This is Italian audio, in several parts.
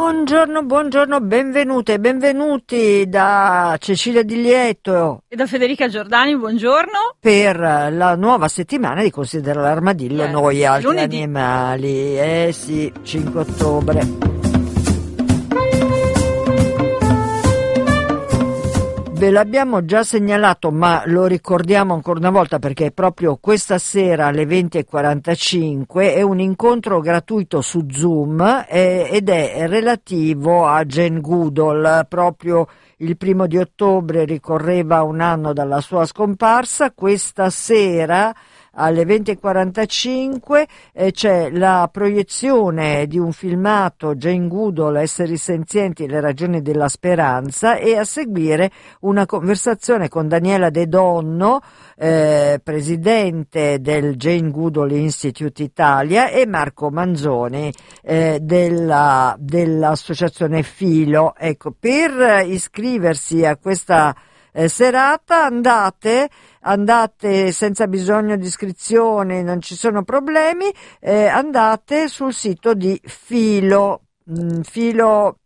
Buongiorno, benvenute e benvenuti da Cecilia Di Lieto e da Federica Giordani, buongiorno. Per la nuova settimana di Considera l'Armadillo, noi altri lunedì. Animali. Sì, 5 ottobre. Ve l'abbiamo già segnalato, ma lo ricordiamo ancora una volta perché proprio questa sera alle 20:45 è un incontro gratuito su Zoom ed è relativo a Jane Goodall. Proprio il 1 ricorreva un anno dalla sua scomparsa. Questa sera alle 20:45 c'è la proiezione di un filmato, Jane Goodall, Esseri senzienti, le ragioni della speranza, e a seguire una conversazione con Daniela De Donno, presidente del Jane Goodall Institute Italia, e Marco Manzoni dell'associazione Filo. Ecco, per iscriversi a questa serata andate senza bisogno di iscrizione, non ci sono problemi, andate sul sito di Filo, Philo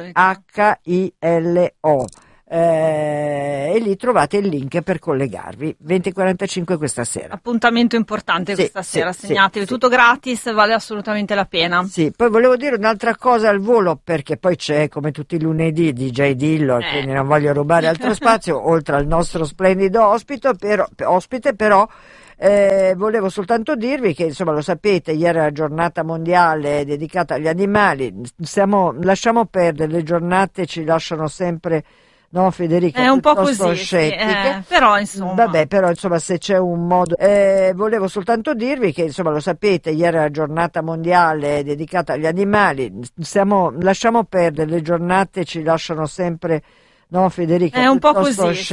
e lì trovate il link per collegarvi. 20:45 questa sera. Appuntamento importante questa sera, segnatevi, tutto gratis, vale assolutamente la pena. Sì, poi volevo dire un'altra cosa al volo, perché poi c'è, come tutti i lunedì, DJ Dillon, quindi non voglio rubare altro spazio, oltre al nostro splendido ospite, però volevo soltanto dirvi che, insomma, lo sapete, ieri è la giornata mondiale dedicata agli animali. Lasciamo perdere, le giornate ci lasciano sempre, no, Federica, è un po' così, scettiche, però insomma. Però insomma, se c'è un modo, volevo soltanto dirvi che, insomma, lo sapete, ieri è la giornata mondiale dedicata agli animali. Lasciamo perdere, le giornate ci lasciano sempre, no, Federica, è un po' così,